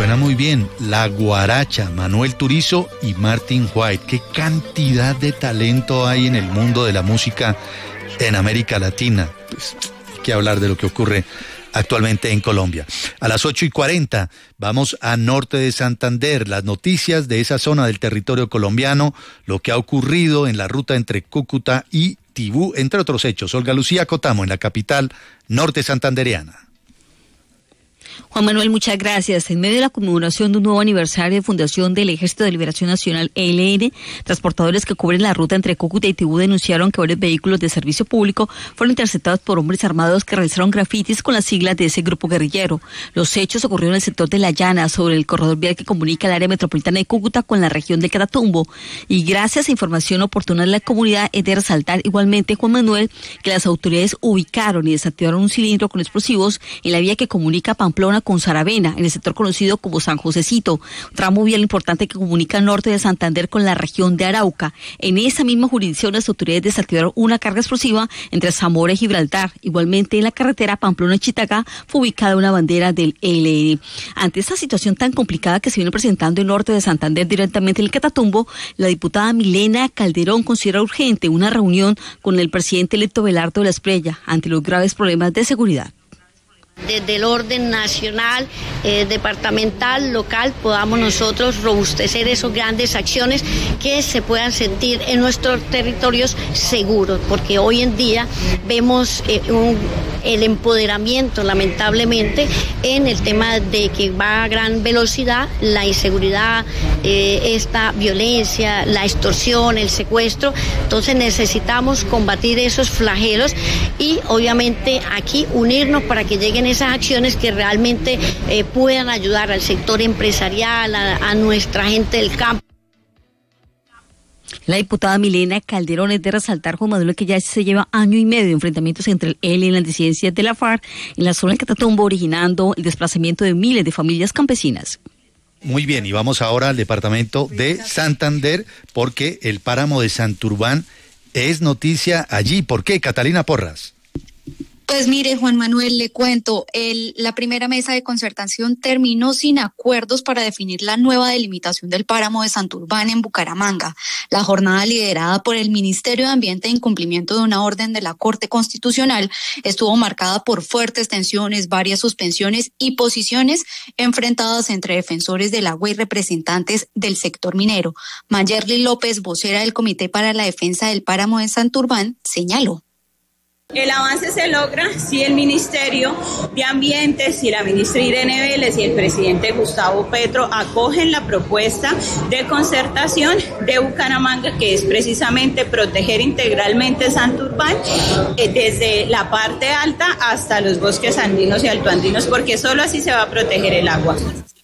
Suena muy bien, La Guaracha, Manuel Turizo y Martin White. Qué cantidad de talento hay en el mundo de la música en América Latina. Pues hay que hablar de lo que ocurre actualmente en Colombia. A las 8:40 vamos a norte de Santander, las noticias de esa zona del territorio colombiano, lo que ha ocurrido en la ruta entre Cúcuta y Tibú, entre otros hechos. Olga Lucía Cotamo en la capital norte santandereana. Juan Manuel, muchas gracias. En medio de la conmemoración de un nuevo aniversario de fundación del Ejército de Liberación Nacional, ELN, transportadores que cubren la ruta entre Cúcuta y Tibú denunciaron que varios vehículos de servicio público fueron interceptados por hombres armados que realizaron grafitis con las siglas de ese grupo guerrillero. Los hechos ocurrieron en el sector de La Llana, sobre el corredor vial que comunica el área metropolitana de Cúcuta con la región de Catatumbo. Y gracias a información oportuna de la comunidad, es de resaltar igualmente, Juan Manuel, que las autoridades ubicaron y desactivaron un cilindro con explosivos en la vía que comunica Pamplona con Saravena, en el sector conocido como San Josecito, tramo vial importante que comunica el norte de Santander con la región de Arauca. En esa misma jurisdicción, las autoridades desactivaron una carga explosiva entre Zamora y Gibraltar. Igualmente, en la carretera Pamplona-Chitagá fue ubicada una bandera del ELN. Ante esta situación tan complicada que se viene presentando en el norte de Santander, directamente en el Catatumbo, la diputada Milena Calderón considera urgente una reunión con el presidente electo Belardo de la Espriella ante los graves problemas de seguridad. Desde el orden nacional, departamental, local, podamos nosotros robustecer esas grandes acciones que se puedan sentir en nuestros territorios seguros, porque hoy en día vemos el empoderamiento, lamentablemente, en el tema de que va a gran velocidad, la inseguridad, esta violencia, la extorsión, el secuestro. Entonces necesitamos combatir esos flagelos y obviamente aquí unirnos para que lleguen esas acciones que realmente puedan ayudar al sector empresarial, a nuestra gente del campo. La diputada Milena Calderón es de resaltar, Juan Manuel, que ya se lleva año y medio de enfrentamientos entre el ELN y las disidencias de la FARC en la zona de Catatumbo, originando el desplazamiento de miles de familias campesinas. Muy bien, y vamos ahora al departamento de Santander, porque el páramo de Santurbán es noticia allí. ¿Por qué, Catalina Porras? Pues mire, Juan Manuel, le cuento, la primera mesa de concertación terminó sin acuerdos para definir la nueva delimitación del páramo de Santurbán en Bucaramanga. La jornada, liderada por el Ministerio de Ambiente en cumplimiento de una orden de la Corte Constitucional, estuvo marcada por fuertes tensiones, varias suspensiones y posiciones enfrentadas entre defensores del agua y representantes del sector minero. Mayerly López, vocera del Comité para la Defensa del Páramo de Santurbán, señaló. El avance se logra si el Ministerio de Ambiente, si la ministra Irene Vélez y el presidente Gustavo Petro acogen la propuesta de concertación de Bucaramanga, que es precisamente proteger integralmente Santurbán, desde la parte alta hasta los bosques andinos y altoandinos, porque solo así se va a proteger el agua.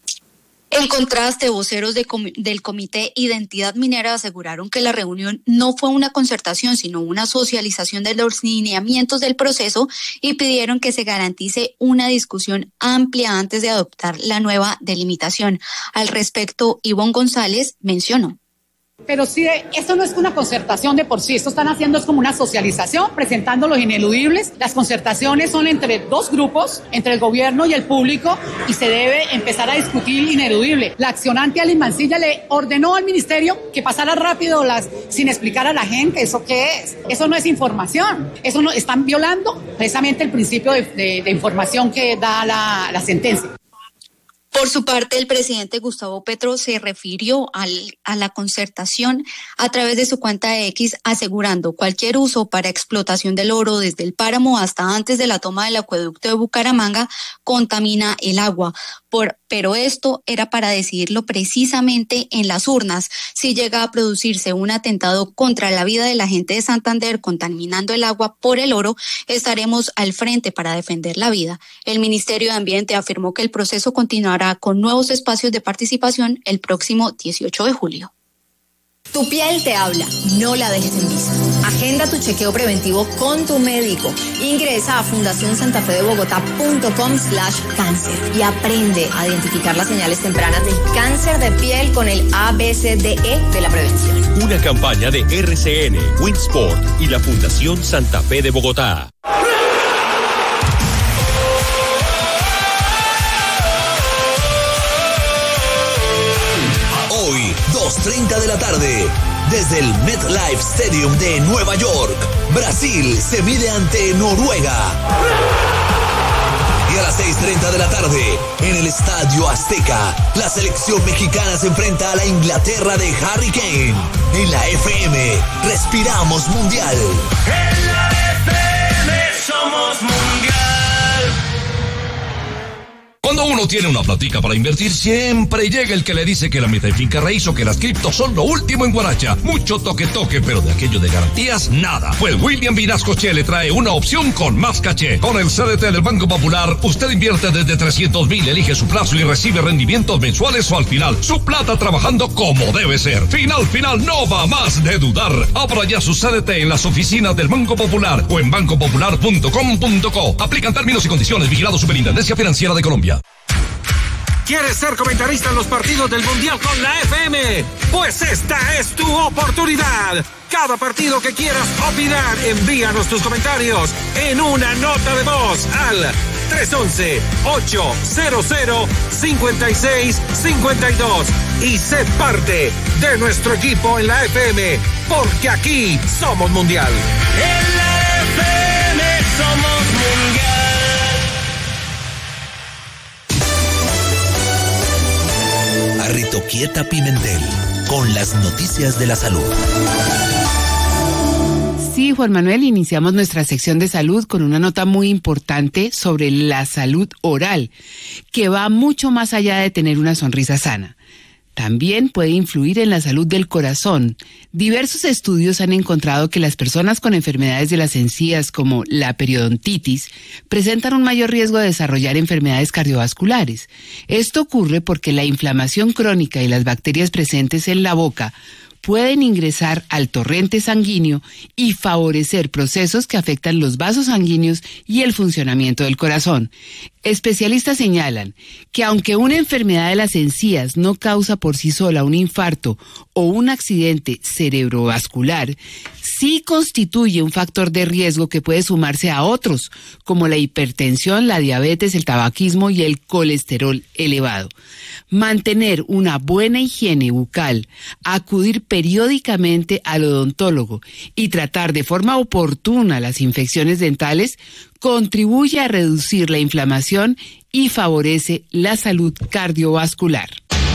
En contraste, voceros del Comité Identidad Minera aseguraron que la reunión no fue una concertación, sino una socialización de los lineamientos del proceso y pidieron que se garantice una discusión amplia antes de adoptar la nueva delimitación. Al respecto, Ivonne González mencionó. Pero sí, esto no es una concertación de por sí, esto están haciendo es como una socialización, presentando los ineludibles. Las concertaciones son entre dos grupos, entre el gobierno y el público, y se debe empezar a discutir ineludible. La accionante Alice Mancilla le ordenó al ministerio que pasara rápido sin explicar a la gente eso qué es. Eso no es información, eso no, están violando precisamente el principio de información que da la sentencia. Por su parte, el presidente Gustavo Petro se refirió a la concertación a través de su cuenta de X, asegurando cualquier uso para explotación del oro desde el páramo hasta antes de la toma del acueducto de Bucaramanga contamina el agua. Pero esto era para decidirlo precisamente en las urnas. Si llega a producirse un atentado contra la vida de la gente de Santander contaminando el agua por el oro, estaremos al frente para defender la vida. El Ministerio de Ambiente afirmó que el proceso continuará con nuevos espacios de participación el próximo 18 de julio. Tu piel te habla, no la dejes en vista. Agenda tu chequeo preventivo con tu médico. Ingresa a fundacionsantafedebogotá.com/cáncer y aprende a identificar las señales tempranas del cáncer de piel con el ABCDE de la prevención. Una campaña de RCN, Winsport y la Fundación Santa Fe de Bogotá. 2:30 de la tarde. Desde el MetLife Stadium de Nueva York, Brasil se mide ante Noruega. Y a las 6:30 de la tarde, en el Estadio Azteca, la selección mexicana se enfrenta a la Inglaterra de Harry Kane. En la FM, respiramos mundial. En la FM somos mundial. Cuando uno tiene una platica para invertir, siempre llega el que le dice que la meta en finca raíz o que las criptos son lo último en Guaracha. Mucho toque, pero de aquello de garantías, nada. Pues William Vinasco Che le trae una opción con más caché. Con el CDT del Banco Popular, usted invierte desde 300,000, elige su plazo y recibe rendimientos mensuales o al final. Su plata trabajando como debe ser. Final, no va más de dudar. Abra ya su CDT en las oficinas del Banco Popular o en bancopopular.com.co. Aplican términos y condiciones. Vigilado Superintendencia Financiera de Colombia. ¿Quieres ser comentarista en los partidos del Mundial con la FM? Pues esta es tu oportunidad. Cada partido que quieras opinar, envíanos tus comentarios en una nota de voz al 311-800-5652 y sé parte de nuestro equipo en la FM, porque aquí somos Mundial. En la FM somos mundial. Ritoquieta Pimentel, con las noticias de la salud. Sí, Juan Manuel, iniciamos nuestra sección de salud con una nota muy importante sobre la salud oral, que va mucho más allá de tener una sonrisa sana. También puede influir en la salud del corazón. Diversos estudios han encontrado que las personas con enfermedades de las encías como la periodontitis presentan un mayor riesgo de desarrollar enfermedades cardiovasculares. Esto ocurre porque la inflamación crónica y las bacterias presentes en la boca pueden ingresar al torrente sanguíneo y favorecer procesos que afectan los vasos sanguíneos y el funcionamiento del corazón. Especialistas señalan que aunque una enfermedad de las encías no causa por sí sola un infarto o un accidente cerebrovascular, sí constituye un factor de riesgo que puede sumarse a otros, como la hipertensión, la diabetes, el tabaquismo y el colesterol elevado. Mantener una buena higiene bucal, acudir periódicamente al odontólogo y tratar de forma oportuna las infecciones dentales contribuye a reducir la inflamación y favorece la salud cardiovascular.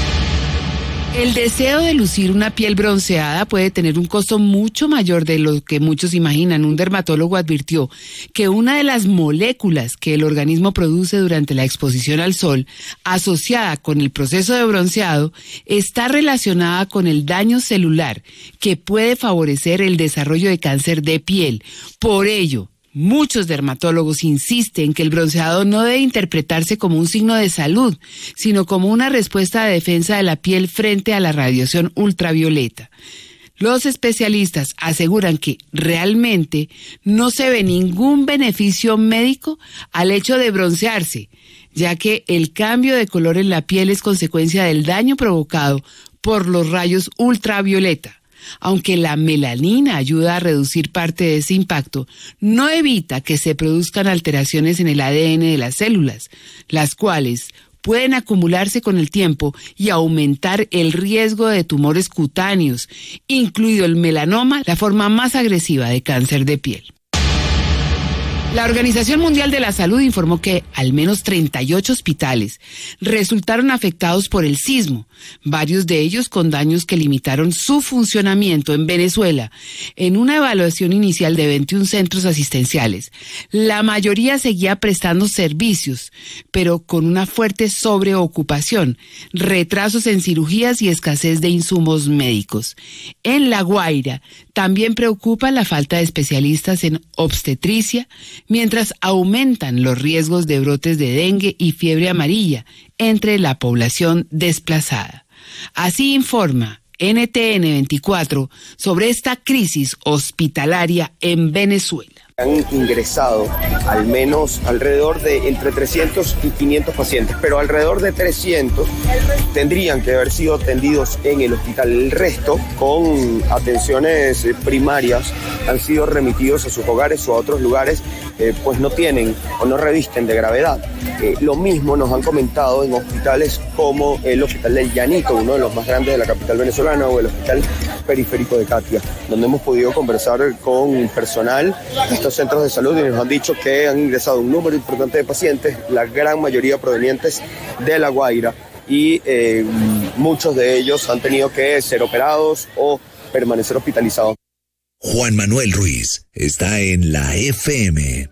El deseo de lucir una piel bronceada puede tener un costo mucho mayor de lo que muchos imaginan. Un dermatólogo advirtió que una de las moléculas que el organismo produce durante la exposición al sol, asociada con el proceso de bronceado, está relacionada con el daño celular, que puede favorecer el desarrollo de cáncer de piel. Por ello, muchos dermatólogos insisten que el bronceado no debe interpretarse como un signo de salud, sino como una respuesta de defensa de la piel frente a la radiación ultravioleta. Los especialistas aseguran que realmente no se ve ningún beneficio médico al hecho de broncearse, ya que el cambio de color en la piel es consecuencia del daño provocado por los rayos ultravioleta. Aunque la melanina ayuda a reducir parte de ese impacto, no evita que se produzcan alteraciones en el ADN de las células, las cuales pueden acumularse con el tiempo y aumentar el riesgo de tumores cutáneos, incluido el melanoma, la forma más agresiva de cáncer de piel. La Organización Mundial de la Salud informó que al menos 38 hospitales resultaron afectados por el sismo, varios de ellos con daños que limitaron su funcionamiento en Venezuela, en una evaluación inicial de 21 centros asistenciales. La mayoría seguía prestando servicios, pero con una fuerte sobreocupación, retrasos en cirugías y escasez de insumos médicos. En La Guaira también preocupa la falta de especialistas en obstetricia, mientras aumentan los riesgos de brotes de dengue y fiebre amarilla entre la población desplazada. Así informa NTN 24 sobre esta crisis hospitalaria en Venezuela. Han ingresado al menos alrededor de entre 300 y 500 pacientes, pero alrededor de 300 tendrían que haber sido atendidos en el hospital. El resto, con atenciones primarias, han sido remitidos a sus hogares o a otros lugares, pues no tienen o no revisten de gravedad. Lo mismo nos han comentado en hospitales como el Hospital del Llanito, uno de los más grandes de la capital venezolana, o el Hospital Periférico de Catia, donde hemos podido conversar con personal de estos centros de salud y nos han dicho que han ingresado un número importante de pacientes, la gran mayoría provenientes de La Guaira, y muchos de ellos han tenido que ser operados o permanecer hospitalizados. Juan Manuel Ruiz está en la FM.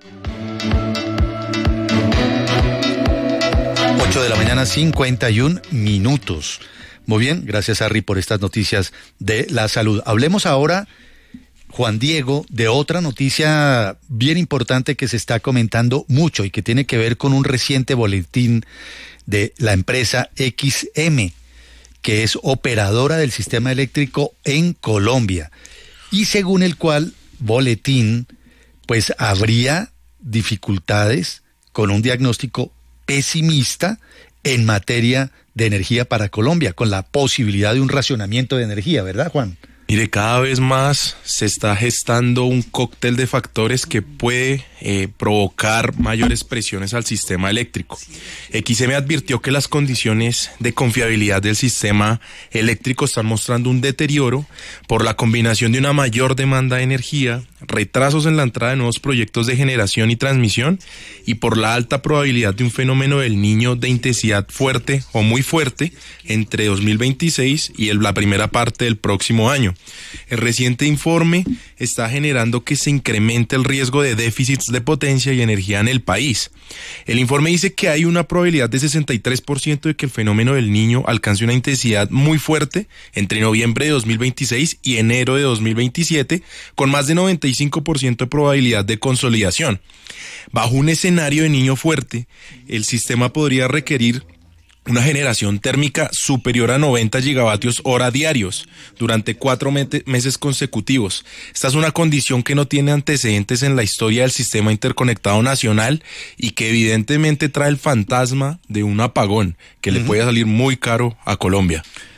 8 de la mañana, 51 minutos. Muy bien, gracias Harry por estas noticias de la salud. Hablemos ahora, Juan Diego, de otra noticia bien importante que se está comentando mucho y que tiene que ver con un reciente boletín de la empresa XM, que es operadora del sistema eléctrico en Colombia, y según el cual boletín, pues habría dificultades con un diagnóstico pesimista en materia de energía para Colombia, con la posibilidad de un racionamiento de energía, ¿verdad, Juan? Mire, cada vez más se está gestando un cóctel de factores que puede provocar mayores presiones al sistema eléctrico. XM advirtió que las condiciones de confiabilidad del sistema eléctrico están mostrando un deterioro por la combinación de una mayor demanda de energía, retrasos en la entrada de nuevos proyectos de generación y transmisión y por la alta probabilidad de un fenómeno del Niño de intensidad fuerte o muy fuerte entre 2026 y la primera parte del próximo año. El reciente informe está generando que se incremente el riesgo de déficits de potencia y energía en el país. El informe dice que hay una probabilidad de 63% de que el fenómeno del Niño alcance una intensidad muy fuerte entre noviembre de 2026 y enero de 2027, con más de 95% de probabilidad de consolidación. Bajo un escenario de Niño fuerte, el sistema podría requerir una generación térmica superior a 90 gigavatios hora diarios durante 4 meses consecutivos. Esta es una condición que no tiene antecedentes en la historia del sistema interconectado nacional y que evidentemente trae el fantasma de un apagón que le puede salir muy caro a Colombia.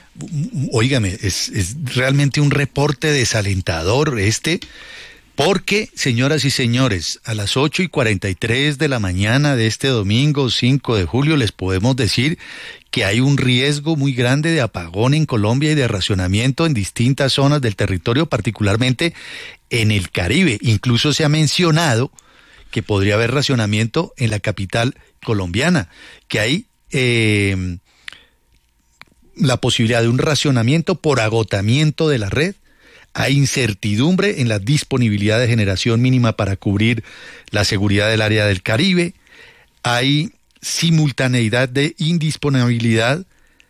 Óigame, es realmente un reporte desalentador porque, señoras y señores, a las 8:43 de la mañana de este domingo 5 de julio les podemos decir que hay un riesgo muy grande de apagón en Colombia y de racionamiento en distintas zonas del territorio, particularmente en el Caribe. Incluso se ha mencionado que podría haber racionamiento en la capital colombiana, que hay la posibilidad de un racionamiento por agotamiento de la red. Hay incertidumbre en la disponibilidad de generación mínima para cubrir la seguridad del área del Caribe. Hay simultaneidad de indisponibilidad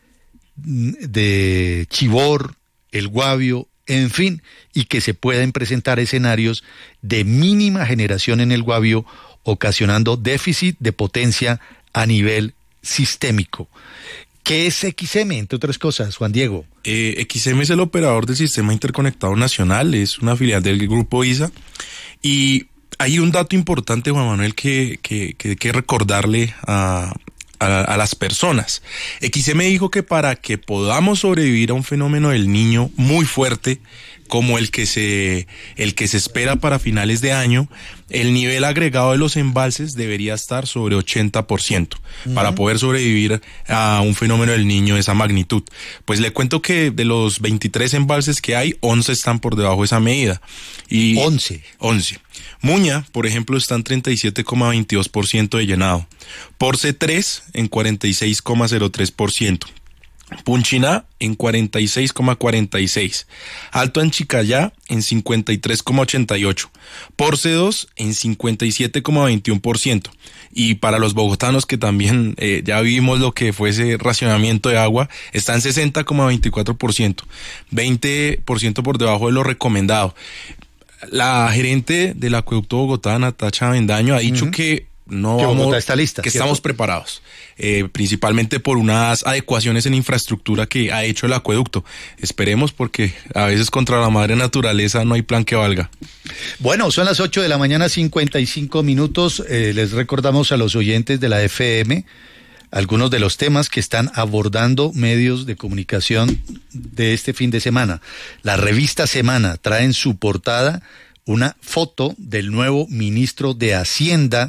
de Chivor, El Guavio, en fin, y que se pueden presentar escenarios de mínima generación en El Guavio, ocasionando déficit de potencia a nivel sistémico. ¿Qué es XM, entre otras cosas, Juan Diego? XM es el operador del Sistema Interconectado Nacional, es una filial del Grupo ISA, y hay un dato importante, Juan Manuel, que recordarle a las personas. XM dijo que para que podamos sobrevivir a un fenómeno del Niño muy fuerte, como el que se espera para finales de año, el nivel agregado de los embalses debería estar sobre 80% para poder sobrevivir a un fenómeno del Niño de esa magnitud. Pues le cuento que de los 23 embalses que hay, 11 están por debajo de esa medida. Y 11. Muña, por ejemplo, está en 37,22% de llenado. Porce 3 en 46,03%. Punchiná en 46,46%, Alto Anchicayá en 53,88%, Porce 2 en 57,21%, y para los bogotanos que también ya vimos lo que fue ese racionamiento de agua, está en 60,24%, 20% por debajo de lo recomendado. La gerente del acueducto Bogotá, Natacha Bendaño, ha dicho que no que vamos, Bogotá está lista, que ¿cierto? estamos preparados, principalmente por unas adecuaciones en infraestructura que ha hecho el acueducto. Esperemos, porque a veces contra la madre naturaleza no hay plan que valga. Bueno, son las 8 de la mañana, 55 minutos. Les recordamos a los oyentes de la FM algunos de los temas que están abordando medios de comunicación de este fin de semana. La revista Semana trae en su portada una foto del nuevo ministro de Hacienda,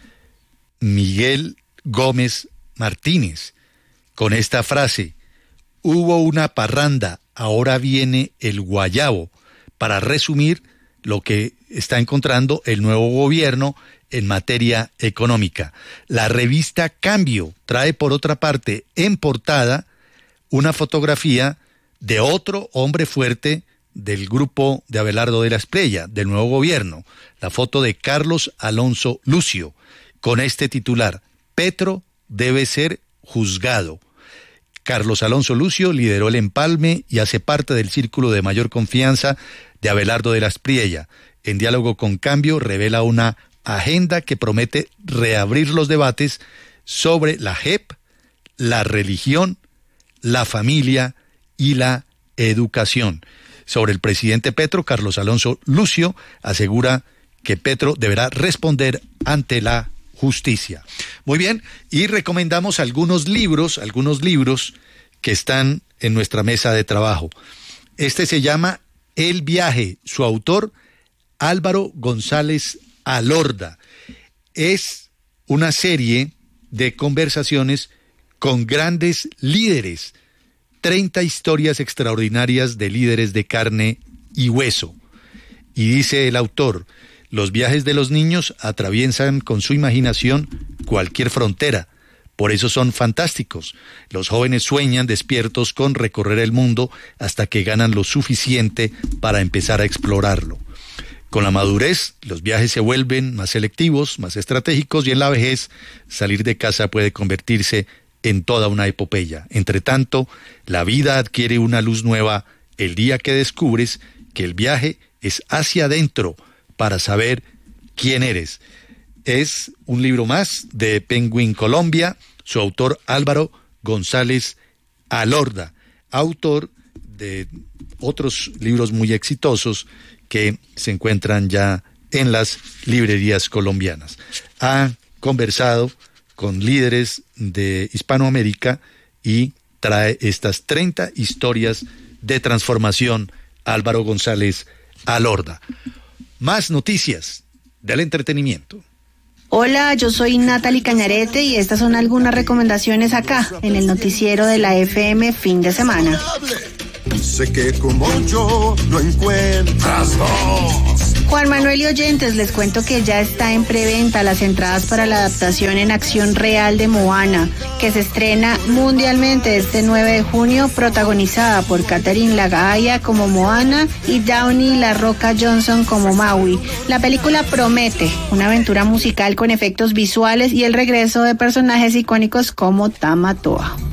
Miguel Gómez Martínez, con esta frase: hubo una parranda, ahora viene el guayabo, para resumir lo que está encontrando el nuevo gobierno en materia económica. La revista Cambio trae, por otra parte, en portada una fotografía de otro hombre fuerte del grupo de Abelardo de la Espriella, del nuevo gobierno, la foto de Carlos Alonso Lucio, con este titular: Petro debe ser juzgado. Carlos Alonso Lucio lideró el empalme y hace parte del círculo de mayor confianza de Abelardo de la Espriella. En diálogo con Cambio revela una agenda que promete reabrir los debates sobre la JEP, la religión, la familia y la educación. Sobre el presidente Petro, Carlos Alonso Lucio asegura que Petro deberá responder ante la justicia. Muy bien, y recomendamos algunos libros que están en nuestra mesa de trabajo. Este se llama El viaje, su autor Álvaro González Alorda. Es una serie de conversaciones con grandes líderes, 30 historias extraordinarias de líderes de carne y hueso. Y dice el autor: los viajes de los niños atraviesan con su imaginación cualquier frontera, por eso son fantásticos. Los jóvenes sueñan despiertos con recorrer el mundo hasta que ganan lo suficiente para empezar a explorarlo. Con la madurez, los viajes se vuelven más selectivos, más estratégicos, y en la vejez, salir de casa puede convertirse en toda una epopeya. Entre tanto, la vida adquiere una luz nueva el día que descubres que el viaje es hacia adentro para saber quién eres. Es un libro más de Penguin Colombia, su autor Álvaro González Alorda, autor de otros libros muy exitosos que se encuentran ya en las librerías colombianas. Ha conversado con líderes de Hispanoamérica y trae estas 30 historias de transformación, Álvaro González Alorda. Más noticias del entretenimiento. Hola, yo soy Natalie Cañarete y estas son algunas recomendaciones acá, en el noticiero de la FM fin de semana. Sé que como yo no encuentras dos. Juan Manuel y oyentes, les cuento que ya está en preventa las entradas para la adaptación en acción real de Moana, que se estrena mundialmente este 9 de junio, protagonizada por Catherine Lagaya como Moana y Downey La Roca Johnson como Maui. La película promete una aventura musical con efectos visuales y el regreso de personajes icónicos como Tamatoa.